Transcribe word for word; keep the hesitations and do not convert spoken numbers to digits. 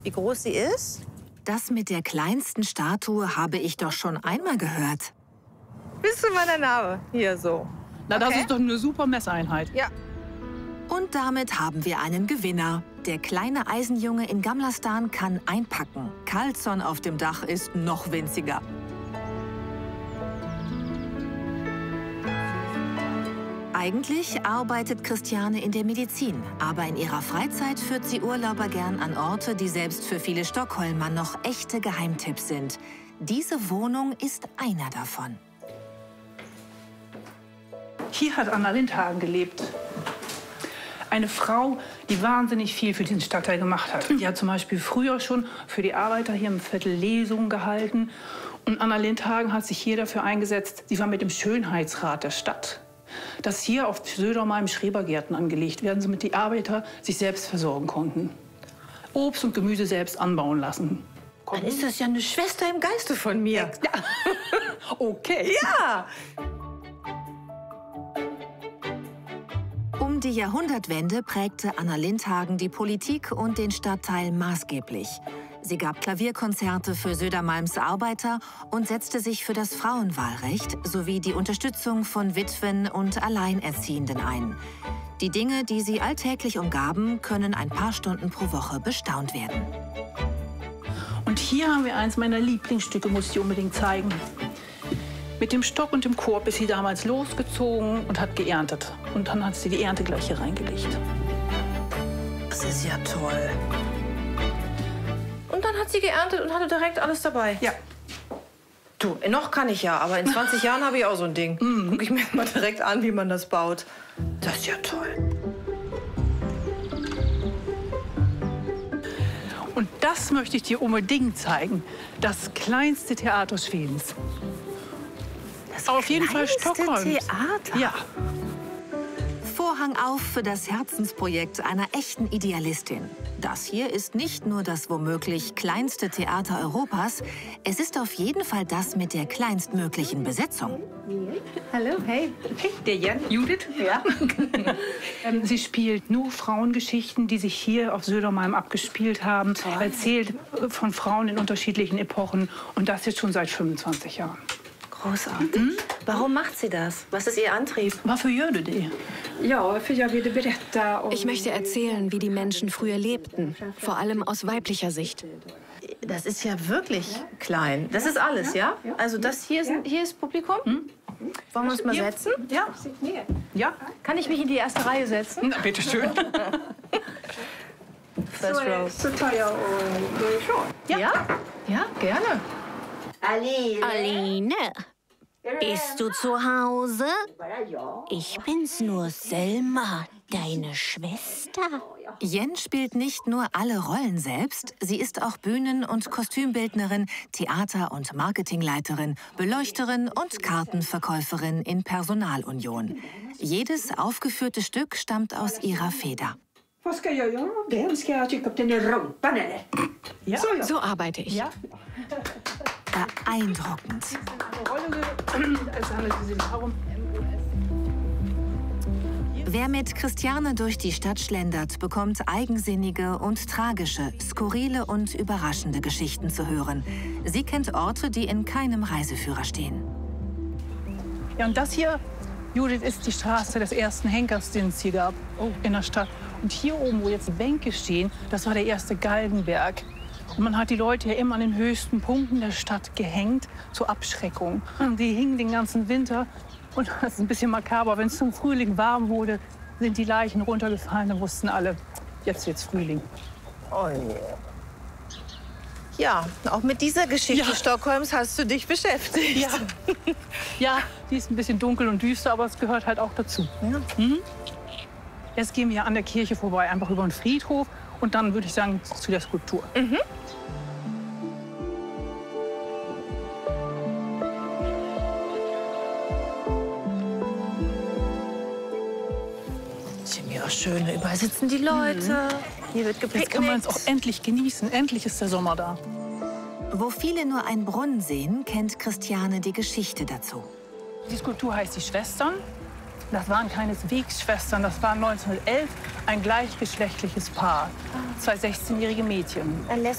Wie groß sie ist? Das mit der kleinsten Statue habe ich doch schon einmal gehört. Bis zu meiner Narbe. Hier so. Na, das Okay. ist doch eine super Messeinheit. Ja. Und damit haben wir einen Gewinner. Der kleine Eisenjunge in Gamlastan kann einpacken. Carlsson auf dem Dach ist noch winziger. Eigentlich arbeitet Christiane in der Medizin, aber in ihrer Freizeit führt sie Urlauber gern an Orte, die selbst für viele Stockholmer noch echte Geheimtipps sind. Diese Wohnung ist einer davon. Hier hat Anna Lindhagen gelebt. Eine Frau, die wahnsinnig viel für diesen Stadtteil gemacht hat. Die hat zum Beispiel früher schon für die Arbeiter hier im Viertel Lesungen gehalten. Und Anna Lindhagen hat sich hier dafür eingesetzt, sie war mit dem Schönheitsrat der Stadt, dass hier auf Södermalm Schrebergärten angelegt werden, damit die Arbeiter sich selbst versorgen konnten. Obst und Gemüse selbst anbauen lassen. Dann ist das ja eine Schwester im Geiste von mir. Ja. Okay. Ja. Um die Jahrhundertwende prägte Anna Lindhagen die Politik und den Stadtteil maßgeblich. Sie gab Klavierkonzerte für Södermalms Arbeiter und setzte sich für das Frauenwahlrecht sowie die Unterstützung von Witwen und Alleinerziehenden ein. Die Dinge, die sie alltäglich umgaben, können ein paar Stunden pro Woche bestaunt werden. Und hier haben wir eins meiner Lieblingsstücke, muss ich unbedingt zeigen. Mit dem Stock und dem Korb ist sie damals losgezogen und hat geerntet. Und dann hat sie die Ernte gleich hier reingelegt. Das ist ja toll. Und dann hat sie geerntet und hatte direkt alles dabei. Ja. Du, noch kann ich ja, aber in zwanzig Jahren habe ich auch so ein Ding. Mhm. Guck ich mir mal direkt an, wie man das baut. Das ist ja toll. Und das möchte ich dir unbedingt zeigen. Das kleinste Theater Schwedens. Das Auf jeden Fall kleinste Stockholms. Theater. Ja. Vorhang auf für das Herzensprojekt einer echten Idealistin. Das hier ist nicht nur das womöglich kleinste Theater Europas, es ist auf jeden Fall das mit der kleinstmöglichen Besetzung. Hallo, hey. Hey, der Jan, Judith. Ja. ähm, sie spielt nur Frauengeschichten, die sich hier auf Södermalm abgespielt haben. Toll. Erzählt von Frauen in unterschiedlichen Epochen. Und das jetzt schon seit fünfundzwanzig Jahren. Großartig. Mhm. Warum macht sie das? Was ist ihr Antrieb? Varför gör du det? Ja, för jag ville berätta om... Ich möchte erzählen, wie die Menschen früher lebten, vor allem aus weiblicher Sicht. Das ist ja wirklich klein. Das ist alles, ja? Also das hier ist, hier ist Publikum? Hm? Wollen wir uns mal setzen? Ja. Ja. Kann ich mich in die erste Reihe setzen? Na, bitteschön. First row. Så tar jag och går ifrån. Ja? Ja, gerne. Aline, bist du zu Hause? Ich bin's nur, Selma, deine Schwester. Jen spielt nicht nur alle Rollen selbst, sie ist auch Bühnen- und Kostümbildnerin, Theater- und Marketingleiterin, Beleuchterin und Kartenverkäuferin in Personalunion. Jedes aufgeführte Stück stammt aus ihrer Feder. Vad ska jag göra av den? Ska jag trycka upp den i rumpan eller? Ja. Så ja. So arbeite ich. Ja. Beeindruckend. Es handelt sich darum. Wer mit Christiane durch die Stadt schlendert, bekommt eigensinnige und tragische, skurrile und überraschende Geschichten zu hören. Sie kennt Orte, die in keinem Reiseführer stehen. Ja, und das hier, Judith, ist die Straße des ersten Henkers, den es hier gab in der Stadt. Und hier oben, wo jetzt die Bänke stehen, das war der erste Galgenberg. Und man hat die Leute ja immer an den höchsten Punkten der Stadt gehängt, zur Abschreckung. Und die hingen den ganzen Winter. Und das ist ein bisschen makaber. Wenn es zum Frühling warm wurde, sind die Leichen runtergefallen. Dann wussten alle, jetzt wird's Frühling. Oh je. Ja, auch mit dieser Geschichte Ja. Stockholms hast du dich beschäftigt. Ja. Ja, die ist ein bisschen dunkel und düster, aber es gehört halt auch dazu. Ja. Mhm. Jetzt gehen wir an der Kirche vorbei, einfach über den Friedhof. Und dann würde ich sagen, zu der Skulptur. Mhm. Ja, schön. Überall sitzen die Leute. Hier wird gepicknickt. Jetzt kann man es auch endlich genießen. Endlich ist der Sommer da. Wo viele nur einen Brunnen sehen, kennt Christiane die Geschichte dazu. Die Skulptur heißt die Schwestern. Das waren keineswegs Schwestern. Das war neunzehnhundertelf ein gleichgeschlechtliches Paar. Zwei sechzehnjährige Mädchen. Ein